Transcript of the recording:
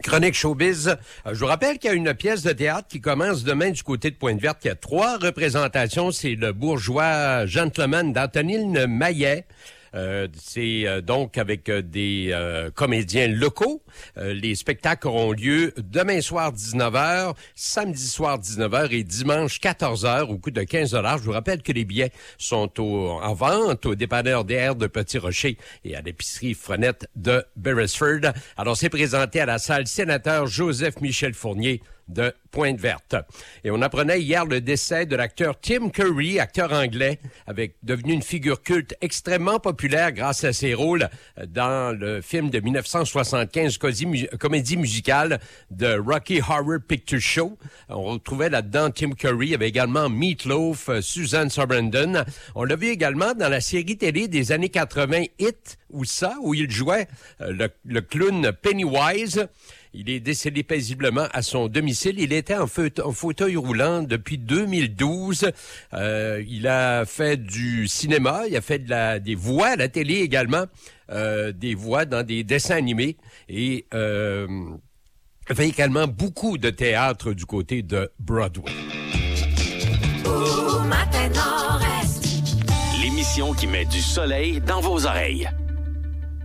Chronique Showbiz. Je vous rappelle qu'il y a une pièce de théâtre qui commence demain du côté de Pointe-Verte. Il y a 3 représentations. C'est le bourgeois gentleman d'Antonine Maillet. C'est donc avec des comédiens locaux. Les spectacles auront lieu demain soir 19h, samedi soir 19h et dimanche 14h au coût de 15 $. Je vous rappelle que les billets sont en vente au dépanneur DR de Petit-Rocher et à l'épicerie Frenette de Beresford. Alors, c'est présenté à la salle Sénateur Joseph-Michel Fournier de Pointe-Verte. Et on apprenait hier le décès de l'acteur Tim Curry, acteur anglais, devenu une figure culte extrêmement populaire grâce à ses rôles dans le film de 1975, comédie musicale de Rocky Horror Picture Show. On retrouvait là-dedans Tim Curry, il y avait également Meat Loaf, Susan Sarandon. On l'a vu également dans la série télé des années 80, Hit, où il jouait le clown Pennywise. Il est décédé paisiblement à son domicile. Il était en fauteuil roulant depuis 2012. Il a fait du cinéma, il a fait des voix à la télé également, des voix dans des dessins animés et fait également beaucoup de théâtre du côté de Broadway. L'émission qui met du soleil dans vos oreilles.